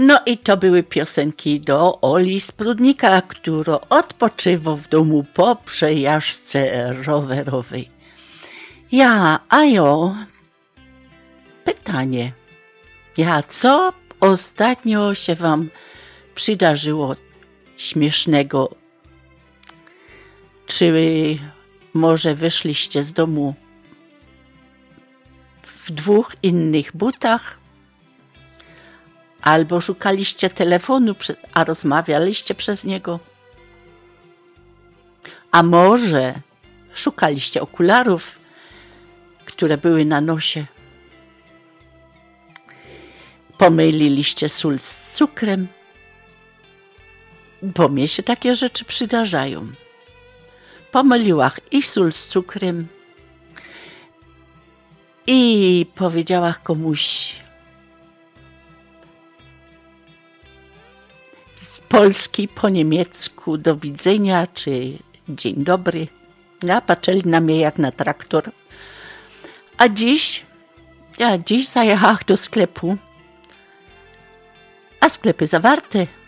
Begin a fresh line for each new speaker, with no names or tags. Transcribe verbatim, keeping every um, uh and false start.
No i to były piosenki do Oli z Prudnika, która odpoczywa w domu po przejażdżce rowerowej. Ja, a jo, pytanie. Ja, co ostatnio się wam przydarzyło śmiesznego? Czy może wyszliście z domu w dwóch innych butach? Albo szukaliście telefonu, a rozmawialiście przez niego? A może szukaliście okularów, które były na nosie? Pomyliliście sól z cukrem? Bo mnie się takie rzeczy przydarzają. Pomyliłam i sól z cukrem i powiedziałam komuś z Polski po niemiecku do widzenia czy dzień dobry. Ja, patrzyli na mnie jak na traktor. A dziś, ja dziś zajechałam do sklepu, a sklepy zawarte.